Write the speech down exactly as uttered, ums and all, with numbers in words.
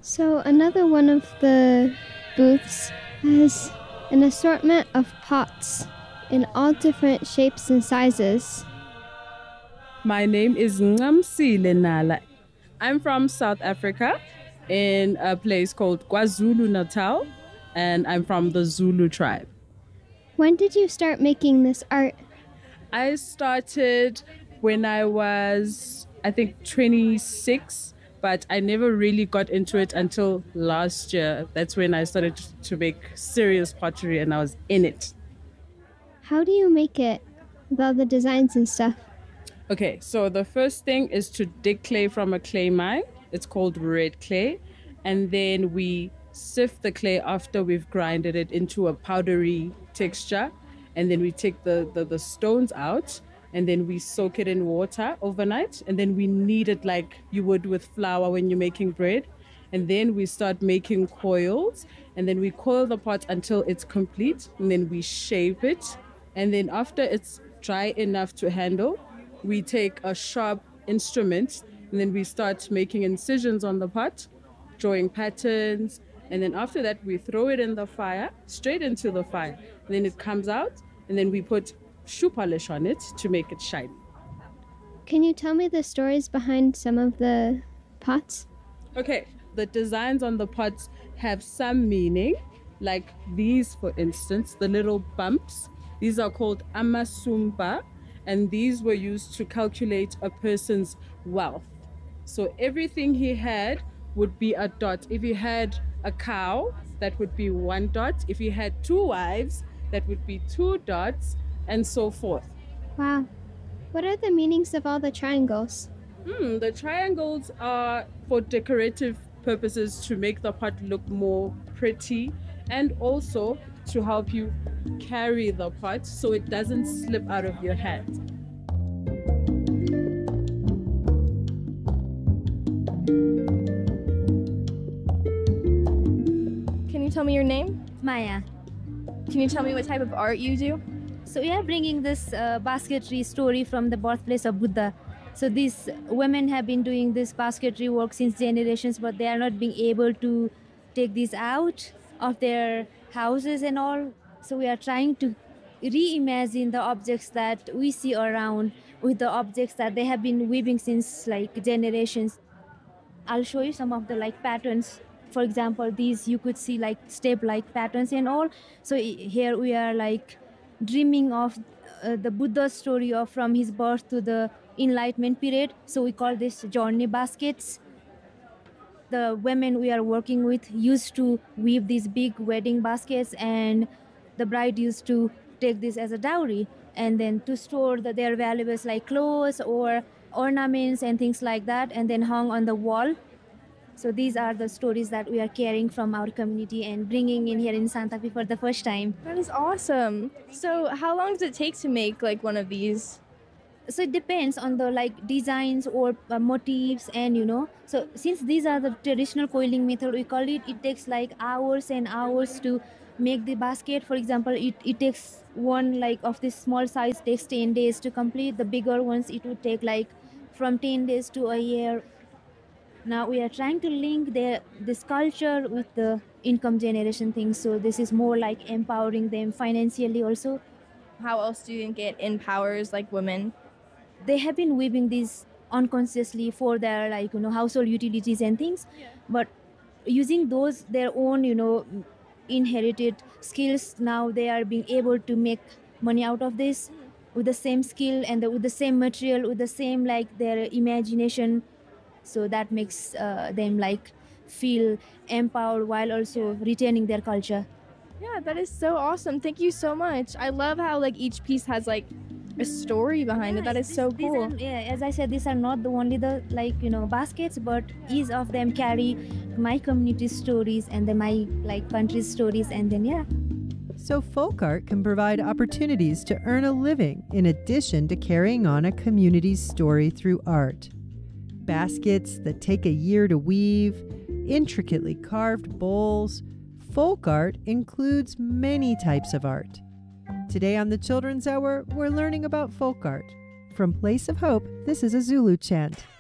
So another one of the booths has an assortment of pots in all different shapes and sizes. My name is Ngamsile Nala. I'm from South Africa in a place called KwaZulu Natal, and I'm from the Zulu tribe. When did you start making this art? I started when I was, I think, twenty-six, but I never really got into it until last year. That's when I started to make serious pottery and I was in it. How do you make it with all the designs and stuff? Okay, so the first thing is to dig clay from a clay mine. It's called red clay. And then we sift the clay after we've grinded it into a powdery texture. And then we take the, the, the stones out and then we soak it in water overnight. And then we knead it like you would with flour when you're making bread. And then we start making coils. And then we coil the pot until it's complete. And then we shape it. And then after it's dry enough to handle, we take a sharp instrument and then we start making incisions on the pot, drawing patterns. And then after that, we throw it in the fire, straight into the fire. And then it comes out and then we put shoe polish on it to make it shiny. Can you tell me the stories behind some of the pots? Okay, the designs on the pots have some meaning, like these, for instance, the little bumps. These are called amasumba. And these were used to calculate a person's wealth. So everything he had would be a dot. If he had a cow, that would be one dot. If he had two wives, that would be two dots, and so forth. Wow. What are the meanings of all the triangles? Hmm, the triangles are for decorative purposes to make the pot look more pretty and also to help you carry the pot so it doesn't slip out of your hand. Can you tell me your name? Maya. Can you tell me what type of art you do? So we are bringing this uh, basketry story from the birthplace of Buddha. So these women have been doing this basketry work since generations, but they are not being able to take this out of their houses and all. So we are trying to reimagine the objects that we see around with the objects that they have been weaving since like generations. I'll show you some of the like patterns. For example, these you could see like step like patterns and all. So here we are like dreaming of uh, the Buddha story of from his birth to the Enlightenment period. So we call this journey baskets. The women we are working with used to weave these big wedding baskets, and the bride used to take this as a dowry and then to store the, their valuables like clothes or ornaments and things like that, and then hung on the wall. So these are the stories that we are carrying from our community and bringing in here in Santa Fe for the first time. That is awesome. So how long does it take to make like one of these? So it depends on the like designs or uh, motifs, and you know, so since these are the traditional coiling method, we call it, it takes like hours and hours to make the basket. For example, it, it takes one like of this small size takes ten days to complete. The bigger ones, it would take like from ten days to a year. Now we are trying to link the this culture with the income generation thing. So this is more like empowering them financially also. How else do you think it empowers like women? They have been weaving these unconsciously for their like you know household utilities and things, yeah. But using those their own you know inherited skills, now they are being able to make money out of this mm. with the same skill and the, with the same material, with the same like their imagination. So that makes uh, them like feel empowered while also retaining their culture. Yeah, that is so awesome. Thank you so much. I love how like each piece has like a story behind yeah, it. That is this, so cool. Are, yeah, as I said, these are not the only the like you know baskets, but each of them carry my community stories and then my like country's stories, and then yeah. So folk art can provide opportunities to earn a living in addition to carrying on a community's story through art. Baskets that take a year to weave, intricately carved bowls. Folk art includes many types of art. Today on the Children's Hour, we're learning about folk art. From Place of Hope, this is a Zulu chant.